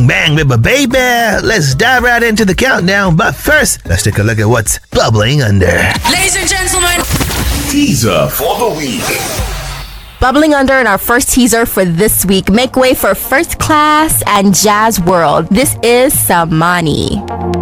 Bang, baby. Let's dive right into the countdown. But first, let's take a look at what's bubbling under. Ladies and gentlemen, teaser for the week. Bubbling under in our first teaser for this week. Make way for First Class and Jazz World. This is Samani.